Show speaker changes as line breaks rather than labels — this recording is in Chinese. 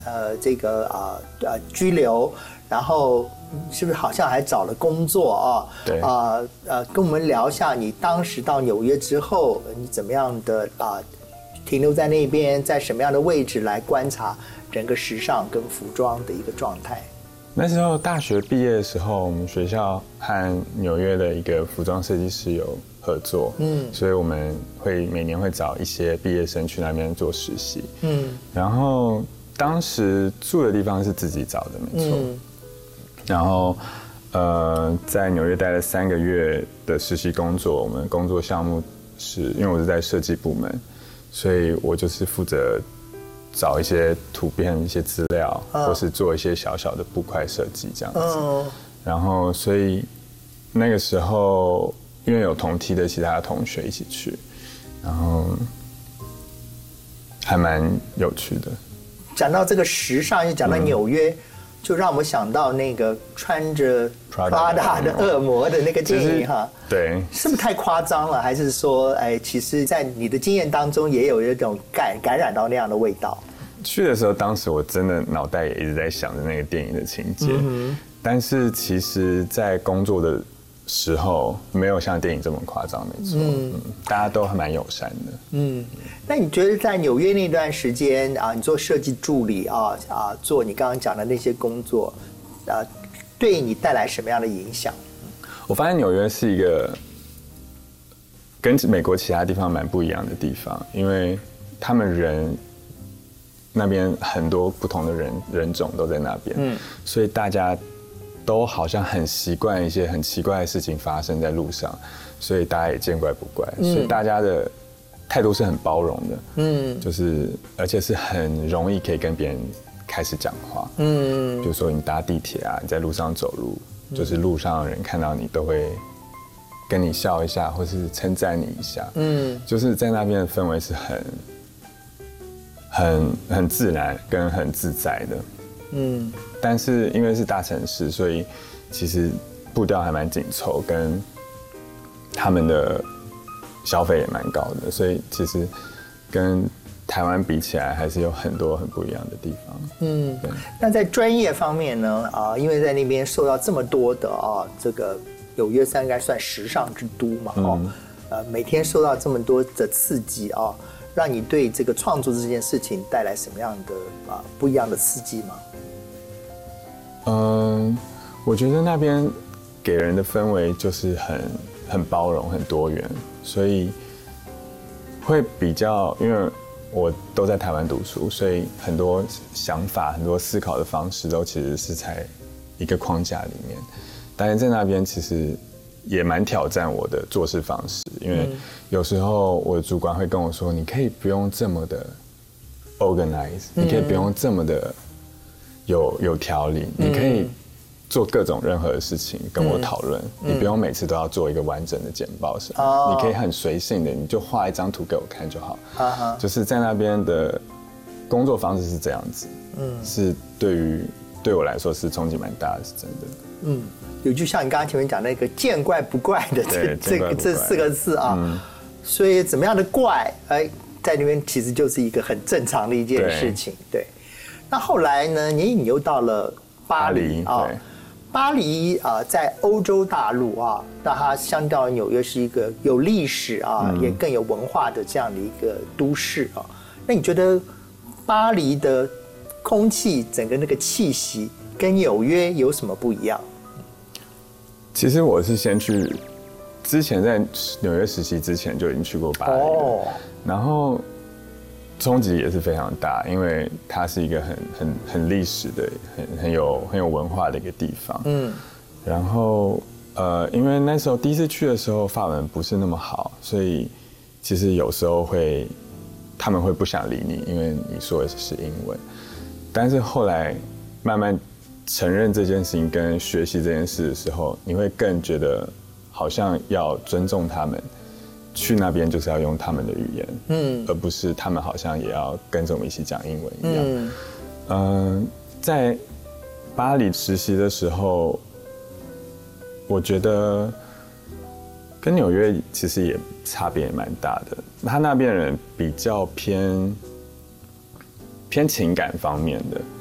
这个居留，然后是不是好像还找了工作啊？
对。
跟我们聊一下你当时到纽约之后，你怎么样的停留在那边，在什么样的位置来观察整个时尚跟服装的一个状态？
那时候大学毕业的时候，我们学校和纽约的一个服装设计师有合作，所以我们每年会找一些毕业生去那边做实习，然后当时住的地方是自己找的，没错，然后在纽约待了3个月的实习工作，我们工作项目是因为我是在设计部门，所以我就是负责找一些图片、一些资料，或是做一些小小的布块设计这样子。然后，所以那个时候，因为有同梯的其他同学一起去，然后还蛮有趣的。
讲到这个时尚，又讲到纽约，就让我们想到那个穿着 Prada 的恶魔的那个电影哈。
对，
是不是太夸张了？还是说，其实，在你的经验当中，也有一种感染到那样的味道？
去的时候，当时我真的脑袋也一直在想着那个电影的情节，但是其实，在工作的时候，没有像电影这么夸张，没错，大家都还蛮友善的。
那你觉得在纽约那段时间你做设计助理做你刚刚讲的那些工作，对你带来什么样的影响？
我发现纽约是一个跟美国其他地方蛮不一样的地方，因为他们人那边很多不同的人种都在那边，所以大家都好像很习惯一些很奇怪的事情发生在路上，所以大家也见怪不怪，所以大家的态度是很包容的，就是而且是很容易可以跟别人开始讲话，比如说你搭地铁你在路上走路，就是路上的人看到你都会跟你笑一下，或是称赞你一下，就是在那边的氛围是很自然跟很自在的，但是因为是大城市，所以其实步调还蛮紧凑，跟他们的消费也蛮高的，所以其实跟台湾比起来，还是有很多很不一样的地方。对。
那在专业方面呢？因为在那边受到这么多的这个纽约应该算时尚之都嘛，每天受到这么多的刺激让你对这个创作这件事情带来什么样的不一样的刺激吗？
我觉得那边给人的氛围就是很包容、很多元，所以会比较，因为我都在台湾读书，所以很多想法、很多思考的方式都其实是在一个框架里面。但是在那边其实也蛮挑战我的做事方式，因为有时候我的主管会跟我说：“你可以不用这么的 organize，你可以不用这么的有条理，你可以做各种任何的事情跟我讨论，你不用每次都要做一个完整的简报什么，你可以很随性的，你就画一张图给我看就好。”就是在那边的工作方式是这样子，是对我来说是冲击蛮大的，是真的。
有就像你刚刚前面讲那个见怪不怪的这4个字所以怎么样的怪，在那边其实就是一个很正常的一件事情。对。那后来呢，你又到了巴黎巴黎在欧洲大陆那它相较于纽约是一个有历史也更有文化的这样的一个都市那你觉得巴黎的空气整个那个气息跟纽约有什么不一样？
其实我是之前在纽约实习之前就已经去过巴黎了，然后冲击也是非常大，因为它是一个很历史的、很有文化的一个地方。然后因为那时候第一次去的时候法文不是那么好，所以其实有时候他们会不想理你，因为你说的是英文。但是后来慢慢承认这件事情跟学习这件事的时候，你会更觉得好像要尊重他们，去那边就是要用他们的语言，而不是他们好像也要跟着我们一起讲英文一样。在巴黎实习的时候，我觉得跟纽约其实也差别也蛮大的。他那边人比较偏偏情感方面的。